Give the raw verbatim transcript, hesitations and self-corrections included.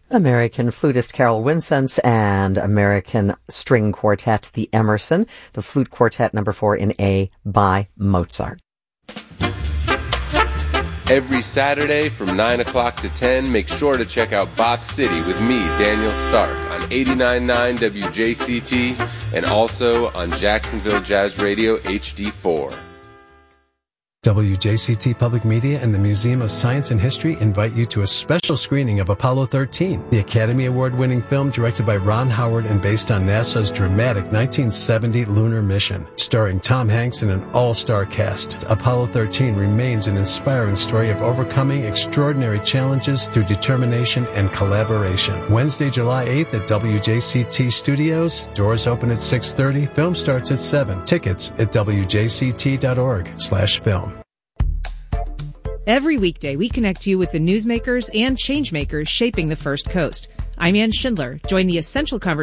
American flutist Carol Winsense and American string quartet, the Emerson, the flute quartet number four in A by Mozart. Every Saturday from nine o'clock to ten, make sure to check out Box City with me, Daniel Stark, on eighty-nine point nine W J C T and also on Jacksonville Jazz Radio H D four. W J C T Public Media and the Museum of Science and History invite you to a special screening of Apollo thirteen, the Academy Award-winning film directed by Ron Howard and based on NASA's dramatic nineteen seventy lunar mission. Starring Tom Hanks and an all-star cast, Apollo thirteen remains an inspiring story of overcoming extraordinary challenges through determination and collaboration. Wednesday, July eighth at W J C T Studios. Doors open at six thirty. Film starts at seven. Tickets at W J C T dot org slash film. Every weekday, we connect you with the newsmakers and changemakers shaping the First Coast. I'm Ann Schindler. Join the essential conversation